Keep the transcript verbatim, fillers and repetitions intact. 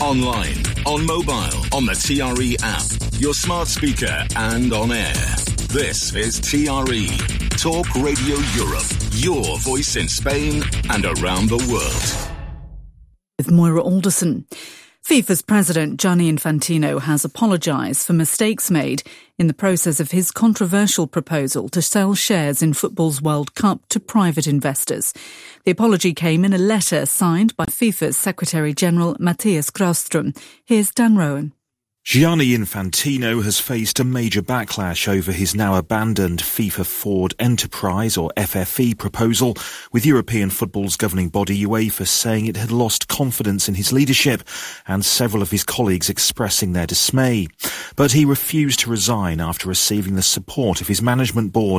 online, on mobile, on the T R E app, your smart speaker and on air. This is T R E, Talk Radio Europe, your voice in Spain and around the world. With Moira Alderson. FIFA's president Gianni Infantino has apologised for mistakes made in the process of his controversial proposal to sell shares in football's World Cup to private investors. The apology came in a letter signed by FIFA's Secretary-General Matthias Grafström. Here's Dan Rowan. Gianni Infantino has faced a major backlash over his now abandoned FIFA Forward Enterprise, or F F E, proposal, with European football's governing body UEFA saying it had lost confidence in his leadership and several of his colleagues expressing their dismay. But he refused to resign after receiving the support of his management board.